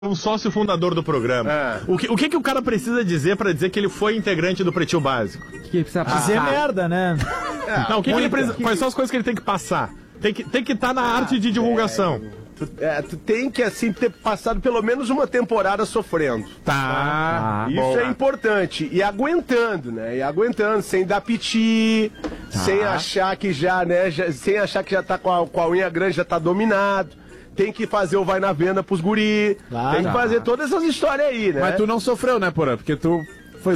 um sócio fundador do programa. O que o cara precisa dizer pra dizer que ele foi integrante do Pretinho Básico? Que precisa dizer merda, né? Não, o que ele precisa, quais são as coisas que ele tem que passar? Tem que estar na arte de divulgação. Tu tem que, assim, ter passado pelo menos uma temporada sofrendo. Isso é importante. E aguentando, né? E aguentando, sem dar piti, sem achar que já, né? Sem achar que já tá com a unha grande, já tá dominado. Tem que fazer o vai na venda pros guri. Tem que fazer todas essas histórias aí, né? Mas tu não sofreu, né, Porã? Porque tu foi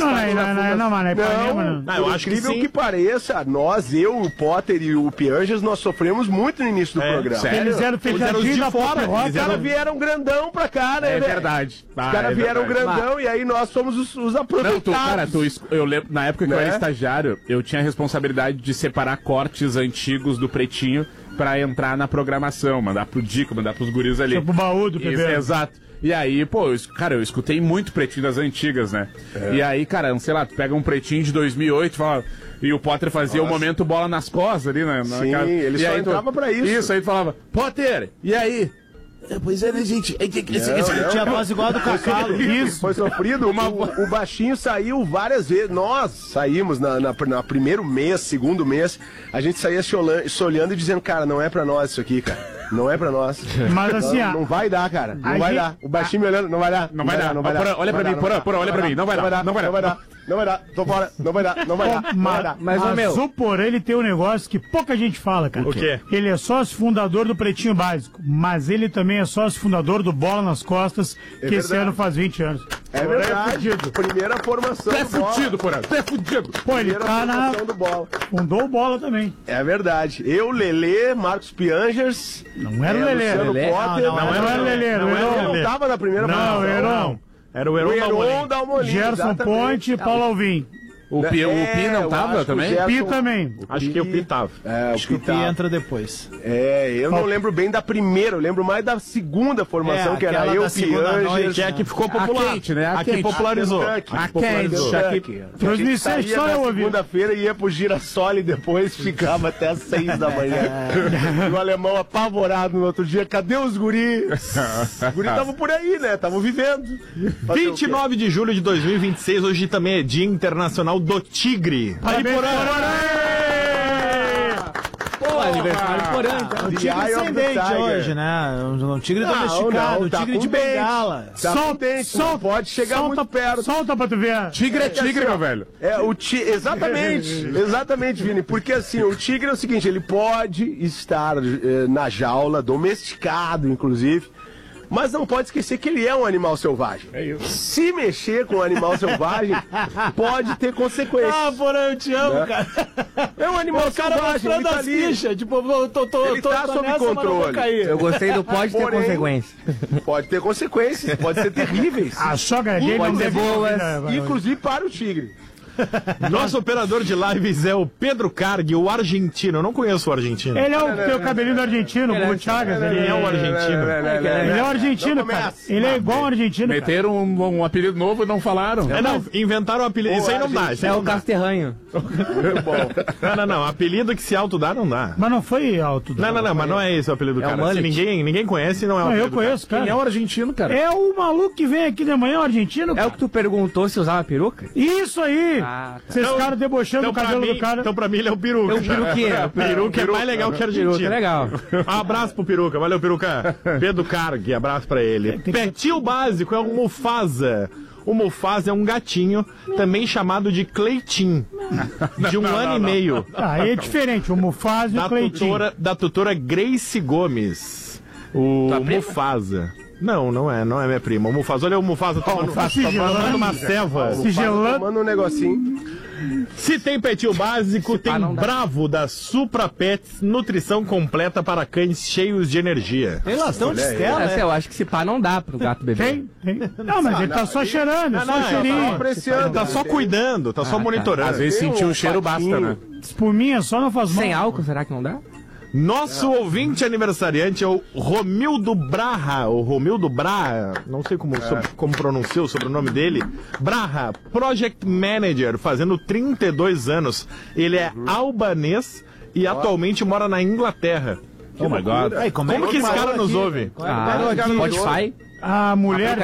eu acho que pareça, nós, eu, o Potter e o Pianjas, nós sofremos muito no início do programa. Sério? Eles eram fechadinhos de fora. Os caras vieram grandão pra cá, né, velho? É verdade. Os caras vieram grandão e aí nós somos os aproveitados. Eu lembro, na época que eu era estagiário, eu tinha a responsabilidade de separar cortes antigos do Pretinho pra entrar na programação, mandar pro Dico, mandar pros guris ali. Pro baú do PB. Exato. E aí, pô, eu escutei muito Pretinho das antigas, né? E aí, cara, sei lá, tu pega um Pretinho de 2008 e o Potter fazia o momento bola nas costas ali, né? Sim, ele só entrava pra isso. Isso, aí tu falava, Potter, e aí? Pois é, né, gente? Tinha a voz igual a do Cacalo. Isso. Foi sofrido. O baixinho saiu várias vezes. Nós saímos na primeiro mês, segundo mês, a gente saía se olhando e dizendo, cara, não é pra nós isso aqui, cara. Não é pra nós. Mas assim, não vai dar, cara. Não vai dar. O baixinho me olhando, não vai dar. Não vai dar. Olha pra mim, Porã, olha pra mim. Não vai dar. Não vai dar. Tô fora. Não vai dar. Mas o Porã, ele tem um negócio que pouca gente fala, cara. O quê? Ele é sócio fundador do Pretinho Básico, mas ele também é sócio fundador do Bola nas Costas, que esse ano faz 20 anos. É verdade. Primeira formação do Bola. Fudido, Porã. Até fudido. Pô, ele tá na... do Bola. Fundou o Bola também. É verdade. Eu, Lelê, Marcos Piangers... Não era o Lelê. Potter, não era o Lelê. Não tava na primeira formação. Não, era o Heron da Almolim. Gerson Ponte e Paulo Alvim. O Pi não tava também? O Pi também. Acho que o Pi tava. Acho que o Pi entra depois. Eu não lembro bem da primeira, eu lembro mais da segunda formação, que era eu, Piangers. Que é a que ficou popular. A quente, né? A que popularizou. A quente. 2006 só eu ouvi. Segunda-feira ia pro Girassol e depois ficava até às 6 da manhã. E o alemão apavorado no outro dia, cadê os guri? Os guri estavam por aí, né? Estavam vivendo. 29 de julho de 2026, hoje também é Dia Internacional do Tigre. Aí, Porã! Pô, aniversário do Porã. O tigre sem dente hoje, né? Um tigre domesticado, tá tigre de bengala. Solta, pode chegar muito perto. Solta pra tu ver. Tigre é tigre, meu velho. Exatamente, Vini. Porque assim, o tigre é o seguinte, ele pode estar na jaula, domesticado, inclusive, mas não pode esquecer que ele é um animal selvagem. É isso. Se mexer com um animal selvagem, pode ter consequências. Porã, eu te amo, cara. É um animal selvagem, ele tá ali. Fichas, tipo, ele tá sob controle. Eu gostei do pode ter consequências. Pode ter consequências, pode ser terríveis. A sogra dele pode ser boas. Inclusive para o tigre. Nosso operador de lives é o Pedro Carg, o argentino. Eu não conheço o argentino. Ele é o teu cabelinho do argentino, o Chagas. Ele é o argentino. Ele é o argentino, cara. Ele é igual o argentino. Meteram um apelido novo e não falaram. Inventaram um apelido. Isso aí não dá. É o Casterranho. Muito bom. Não. Apelido que se autodá não dá. Mas não foi alto. Não, mas não é esse o apelido do cara. Se ninguém conhece, não é o apelido. Eu conheço, cara. Quem é o argentino, cara? É o maluco que vem aqui de manhã, o argentino. É o que tu perguntou se usava peruca? Isso aí. Vocês Então, ficaram debochando o cabelo do cara. Então pra mim ele é o peruca. É o peruquinha. Peruca é mais legal que argentino. Peruca é legal. Um abraço pro peruca. Valeu, peruca. Pedro Carg, abraço pra ele. Petil básico é um Mufasa. O Mufasa é um gatinho, também chamado de Cleitinho, de um ano e meio. É diferente, o Mufasa e o Cleitinho. Da tutora Grace Gomes. O Mufasa. Não é minha prima. O Mufasa, olha o Mufasa tomando uma ceva. Tomando um negocinho. Se tem Petil básico, tem Bravo da Supra Pets, nutrição completa para cães cheios de energia. Tem lação de Stella, né? Eu acho que esse pá não dá pro gato beber. Tem. Não, mas ele tá só cheirando, só cheirinho. Tá só cuidando, tá só monitorando. Às vezes sentir um cheiro basta, né? Espuminha só não faz mal. Sem álcool, será que não dá? Nosso ouvinte aniversariante é o Romildo Braha, não sei como pronuncia o sobrenome dele. Braha, Project Manager, fazendo 32 anos. Ele é albanês e atualmente mora na Inglaterra. Oh my God. Como que esse cara nos ouve? Spotify. A mulher